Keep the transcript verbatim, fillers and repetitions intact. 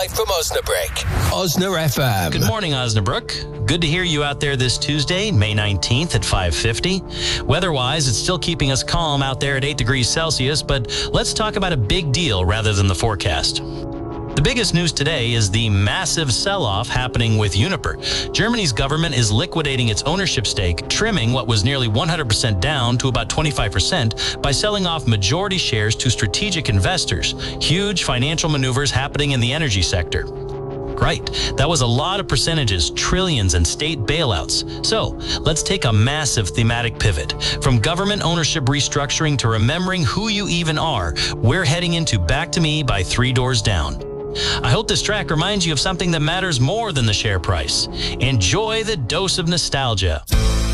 live from Osnabrück. Osna F M. Good morning, Osnabrück. Good to hear you out there this Tuesday, May nineteenth at five fifty. Weather-wise, it's still keeping us calm out there at eight degrees Celsius, but let's talk about a big deal rather than the forecast. The biggest news today is the massive sell-off happening with Uniper. Germany's government is liquidating its ownership stake, trimming what was nearly one hundred percent down to about twenty-five percent by selling off majority shares to strategic investors. Huge financial maneuvers happening in the energy sector. Right, that was a lot of percentages, trillions, and state bailouts. So let's take a massive thematic pivot. From government ownership restructuring to remembering who you even are, we're heading into Back to Me by Three Doors Down. I hope this track reminds you of something that matters more than the share price. Enjoy the dose of nostalgia.